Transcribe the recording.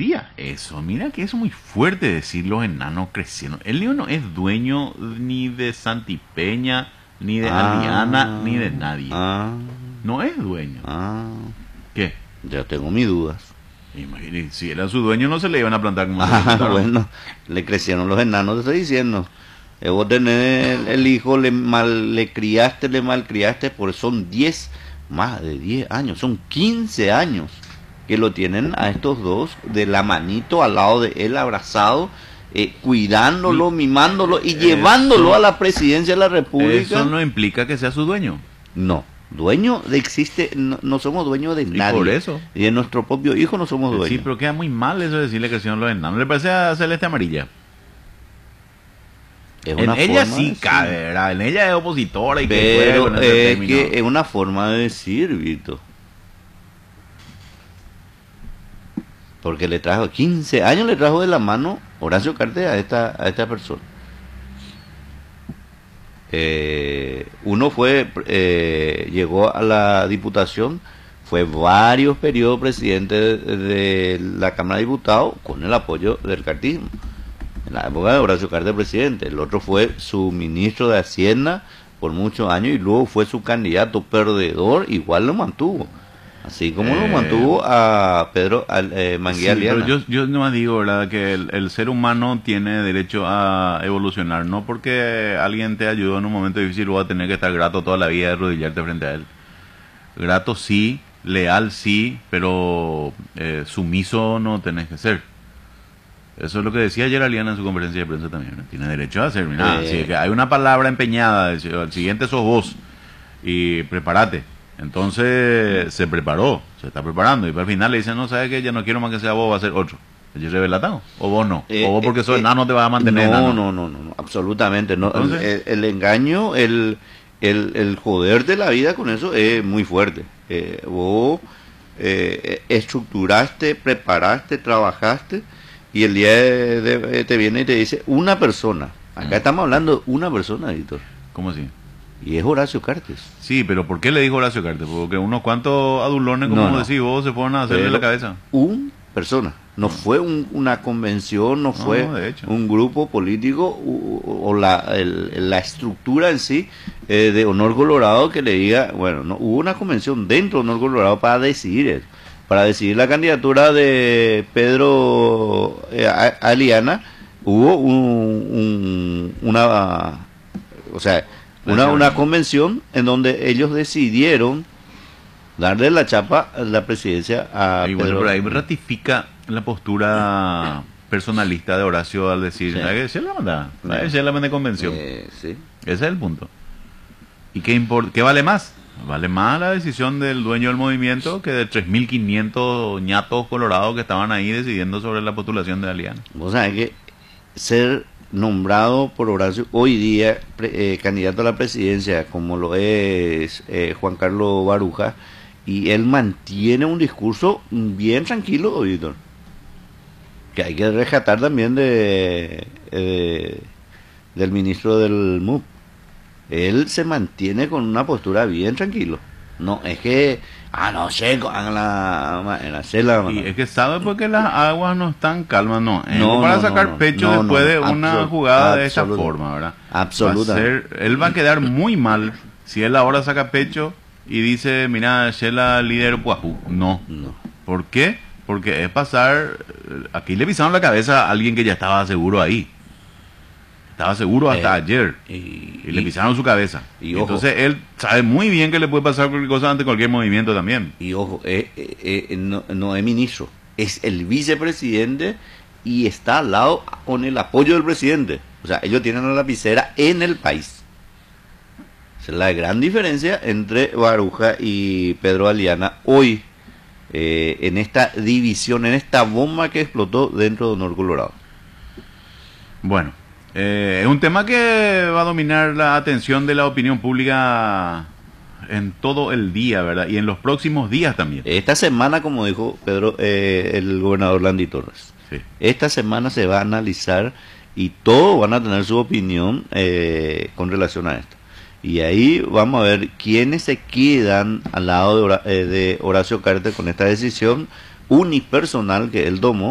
diría eso. Mira que es muy fuerte decir los enanos crecieron. El lío no es dueño ni de Santipeña, ni de Aliana, ni de nadie. No es dueño. ¿Qué? Ya tengo mis dudas. Imagínate, si era su dueño no se le iban a plantar como bueno, le crecieron los enanos, te estoy diciendo. Vos tenés el hijo, le malcriaste, porque son más de 10 años, son 15 años que lo tienen a estos dos de la manito al lado de él, abrazado, cuidándolo, mimándolo y llevándolo a la presidencia de la República. Eso no implica que sea su dueño. No. Dueño existe, no somos dueños de nadie. Por eso. Y de nuestro propio hijo no somos dueños. Sí, pero queda muy mal eso de decirle que crecieron los enanos. ¿Le parece a Celeste Amarilla? En ella sí cabe, ¿verdad? En ella es opositora y pero que es una forma de decir, Vito. Porque le trajo 15 años, le trajo de la mano Horacio Cartes a esta persona. Uno llegó a la diputación, fue varios periodos presidente de la Cámara de Diputados con el apoyo del cartismo. En la época de Horacio Cartes presidente. El otro fue su ministro de Hacienda por muchos años y luego fue su candidato perdedor, igual lo mantuvo. Así como lo mantuvo a Pedro Manguía Aliana. Pero yo nomás digo, ¿verdad?, que el ser humano tiene derecho a evolucionar. No porque alguien te ayudó en un momento difícil, vas a tener que estar grato toda la vida de arrodillarte frente a él. Grato sí, leal sí, pero sumiso no tenés que ser. Eso es lo que decía ayer Aliana en su conferencia de prensa también, ¿no? Tiene derecho a hacer. Mira, si hay una palabra empeñada, el siguiente sos vos y prepárate. Entonces se preparó, se está preparando y al final le dicen, no, sabes que ya no quiero más que sea vos, va a ser otro. ¿Ellos revelatado? ¿O vos no? ¿O vos porque sos enano te vas a mantener enano? No, absolutamente no. El engaño, el joder de la vida con eso es muy fuerte. Vos estructuraste, preparaste, trabajaste y el día te viene y te dice una persona. Acá estamos hablando de una persona, Víctor. ¿Cómo así? Y es Horacio Cartes. Sí, pero ¿por qué le dijo Horacio Cartes? Porque unos cuantos adulones, como decís vos, se fueron a hacerle la cabeza. Una persona. No fue una convención, no fue un grupo político o la estructura en sí de Honor Colorado que le diga, bueno, no hubo una convención dentro de Honor Colorado para decidir eso, para decidir la candidatura de Pedro Aliana. Hubo una convención en donde ellos decidieron darle la chapa a la presidencia a Pedro. Bueno, pero ahí ratifica la postura personalista de Horacio al decir, ¿sabes qué? Se la manda convención. Sí. Ese es el punto. ¿Y qué vale más? Vale más la decisión del dueño del movimiento que de 3.500 ñatos colorados que estaban ahí decidiendo sobre la postulación de Aliana. Vos sabés que ser nombrado por Horacio hoy día candidato a la presidencia, como lo es Juan Carlos Baruja, y él mantiene un discurso bien tranquilo, Víctor, que hay que rescatar también del ministro del MUP. Él se mantiene con una postura bien tranquilo. No, es que no sé, y es que sabe por qué las aguas no están calmas, para sacar pecho después de una jugada de esa forma, ¿verdad? Absolutamente. Él va a quedar muy mal si él ahora saca pecho y dice, mira, Shela líder Puajú. No. ¿Por qué? Porque es pasar, aquí le pisaron la cabeza a alguien que ya estaba seguro ahí. Estaba seguro hasta ayer y le pisaron su cabeza. Y entonces él sabe muy bien que le puede pasar cualquier cosa ante cualquier movimiento también. Y ojo, no es ministro, es el vicepresidente y está al lado con el apoyo del presidente. O sea, ellos tienen la lapicera en el país. Esa es la gran diferencia entre Baruja y Pedro Aliana hoy, en esta división, en esta bomba que explotó dentro de Honor Colorado. Bueno. Es un tema que va a dominar la atención de la opinión pública en todo el día, ¿verdad? Y en los próximos días también. Esta semana, como dijo Pedro, el gobernador Landy Torres, esta semana se va a analizar y todos van a tener su opinión con relación a esto. Y ahí vamos a ver quiénes se quedan al lado de Horacio Cartes con esta decisión unipersonal que él tomó.